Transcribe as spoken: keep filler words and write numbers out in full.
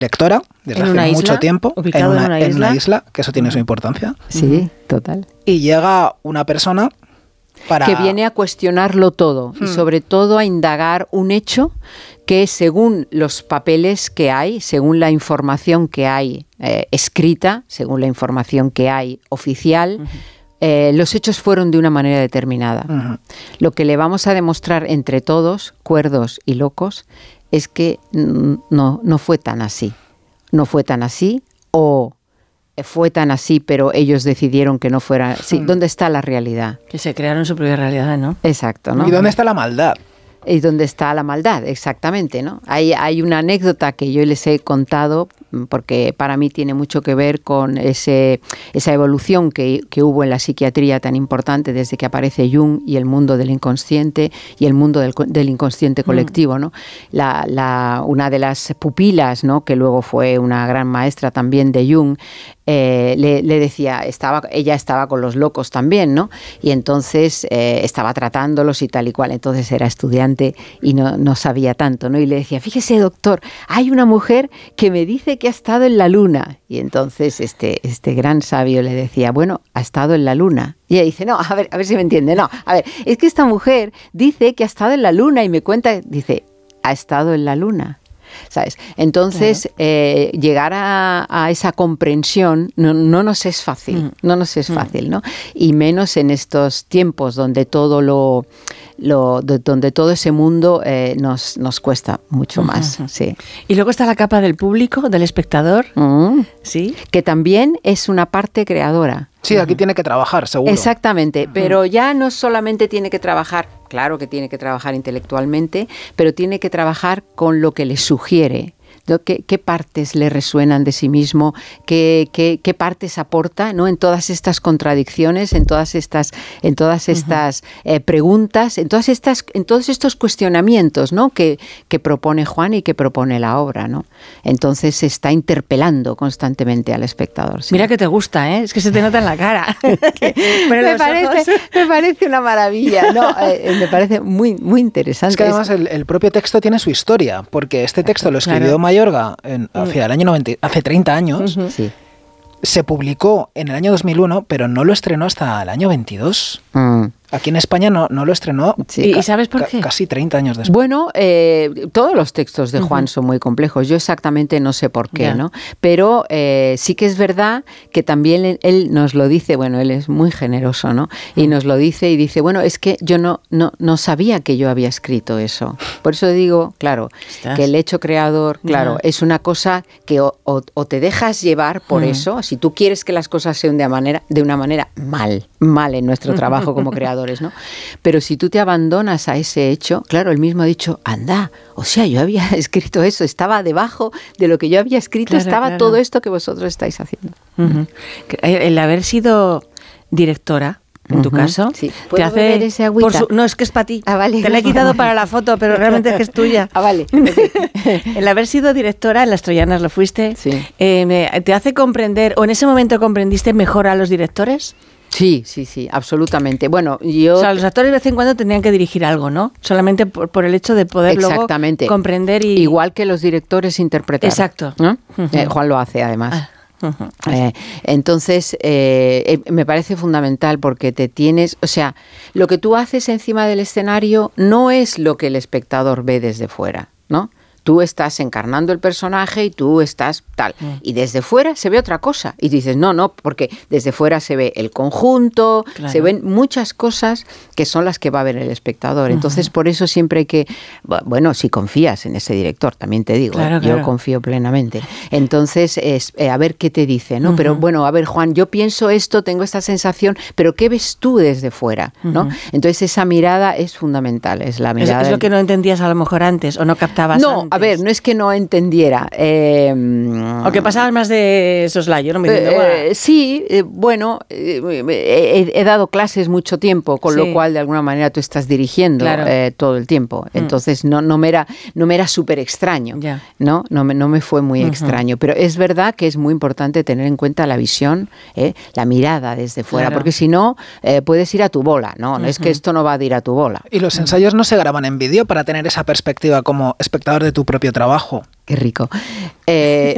lectora desde hace mucho tiempo en una, en, una en una isla, que eso tiene uh-huh. su importancia. Sí, total. Y llega una persona para... que viene a cuestionarlo todo hmm. y sobre todo a indagar un hecho que según los papeles que hay, según la información que hay eh, escrita, según la información que hay oficial, uh-huh. eh, los hechos fueron de una manera determinada. Uh-huh. Lo que le vamos a demostrar entre todos, cuerdos y locos, es que no, no fue tan así. No fue tan así o fue tan así, pero ellos decidieron que no fuera así. Hmm. ¿Dónde está la realidad? Que se crearon su propia realidad, ¿no? Exacto, ¿no? ¿Y dónde está la maldad? Y dónde está la maldad, exactamente, ¿no? Hay, hay una anécdota que yo les he contado, porque para mí tiene mucho que ver con ese, esa evolución que, que hubo en la psiquiatría tan importante desde que aparece Jung y el mundo del inconsciente y el mundo del, del inconsciente colectivo, ¿no? La, la, una de las pupilas, ¿no?, que luego fue una gran maestra también de Jung, eh, le, le decía, estaba, ella estaba con los locos también, ¿no? Y entonces eh, estaba tratándolos y tal y cual, entonces era estudiante y no, no sabía tanto, ¿no? Y le decía, fíjese, doctor, hay una mujer que me dice que ha estado en la luna. Y entonces este, este gran sabio le decía, bueno, ha estado en la luna. Y ella dice, no, a ver, a ver si me entiende, no, a ver, es que esta mujer dice que ha estado en la luna y me cuenta, dice, ha estado en la luna. ¿Sabes? Entonces, claro. eh, llegar a, a esa comprensión no, no nos es fácil, mm. no nos es fácil, ¿no? Y menos en estos tiempos donde todo lo, lo de, donde todo ese mundo eh, nos, nos cuesta mucho más. Uh-huh. Sí. Y luego está la capa del público, del espectador, uh-huh. sí, que también es una parte creadora. Sí, aquí uh-huh. tiene que trabajar, seguro. Exactamente, uh-huh. pero ya no solamente tiene que trabajar, claro que tiene que trabajar intelectualmente, pero tiene que trabajar con lo que le sugiere. ¿Qué, qué partes le resuenan de sí mismo? ¿Qué, qué, qué partes aporta, ¿no?, en todas estas contradicciones, en todas estas, en todas estas uh-huh. eh, preguntas, en todas estas, en todos estos cuestionamientos, ¿no?, que, que propone Juan y que propone la obra, ¿no? Entonces se está interpelando constantemente al espectador. ¿Sí? Mira que te gusta, ¿eh? Es que se te nota en la cara. Pero me, parece, me parece una maravilla, ¿no? Eh, me parece muy, muy interesante. Es que además el, el propio texto tiene su historia, porque este texto lo escribió claro. Mayorga en, hacia el año noventa, hace treinta años, uh-huh. sí. se publicó en el año dos mil uno, pero no lo estrenó hasta el año veintidós. Mm. Aquí en España no, no lo estrenó. Sí. Ca- ¿Y sabes por qué? Ca- casi treinta años después. Bueno, eh, todos los textos de Juan uh-huh. son muy complejos. Yo exactamente no sé por qué, yeah. ¿no? Pero eh, sí que es verdad que también él, él nos lo dice, bueno, él es muy generoso, ¿no? Y nos lo dice y dice, bueno, es que yo no, no, no sabía que yo había escrito eso. Por eso digo, claro, ¿Estás? que el hecho creador, claro, yeah. es una cosa que o, o, o te dejas llevar por uh-huh. eso, si tú quieres que las cosas sean de, manera, de una manera mal, mal en nuestro trabajo como creador, ¿no? Pero si tú te abandonas a ese hecho, claro, él mismo ha dicho, anda, o sea, yo había escrito eso, estaba debajo de lo que yo había escrito, claro, estaba claro. todo esto que vosotros estáis haciendo. Uh-huh. El haber sido directora, en uh-huh. tu caso, sí. te hace beber ese agüita? Su, no, es que es para ti. Ah, vale. Te la he quitado para la foto, pero realmente es que es tuya. Ah, vale. Okay. El haber sido directora en Las Troyanas lo fuiste, sí. eh, ¿te hace comprender, o en ese momento comprendiste mejor a los directores? Sí, sí, sí, absolutamente. Bueno, yo... O sea, los actores de vez en cuando tenían que dirigir algo, ¿no? Solamente por, por el hecho de poder Exactamente. luego comprender y... Igual que los directores interpretar. Exacto. ¿No? Uh-huh. Eh, Juan lo hace, además. Ah. Uh-huh. Eh, entonces, eh, eh, me parece fundamental porque te tienes... O sea, lo que tú haces encima del escenario no es lo que el espectador ve desde fuera, ¿no? Tú estás encarnando el personaje y tú estás tal. Mm. Y desde fuera se ve otra cosa. Y dices, no, no, porque desde fuera se ve el conjunto, claro. se ven muchas cosas que son las que va a ver el espectador. Uh-huh. Entonces, por eso siempre hay que... Bueno, si confías en ese director, también te digo, claro, ¿eh? Claro. Yo confío plenamente. Entonces, es eh, a ver qué te dice, ¿no? Uh-huh. Pero bueno, a ver, Juan, yo pienso esto, tengo esta sensación, pero ¿qué ves tú desde fuera? ¿No? Uh-huh. Entonces, esa mirada es fundamental. Es la mirada... Es, es lo que no entendías a lo mejor antes, o no captabas no, antes. A ver, no es que no entendiera. Eh, o que pasabas más de soslayo, ¿no? Me eh, eh, sí, eh, bueno, eh, he, he dado clases mucho tiempo, con sí. lo cual de alguna manera tú estás dirigiendo claro. eh, todo el tiempo. Mm. Entonces no, no me era, no me era súper extraño, yeah. ¿no? No me, no me fue muy uh-huh. extraño. Pero es verdad que es muy importante tener en cuenta la visión, eh, la mirada desde fuera, claro. porque si no, eh, puedes ir a tu bola, ¿no? No uh-huh. es que esto no va a ir a tu bola. Y los ensayos no se graban en vídeo para tener esa perspectiva como espectador de tu propio trabajo. Qué rico. Eh,